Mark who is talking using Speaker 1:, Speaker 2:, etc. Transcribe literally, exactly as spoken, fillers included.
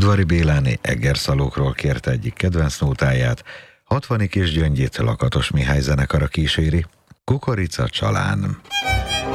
Speaker 1: Udvari Béláné Eggerszalókról kérte egyik kedvenc nótáját, hatvani kis gyöngyét Lakatos Mihály zenekara kíséri, Kukorica Csalán.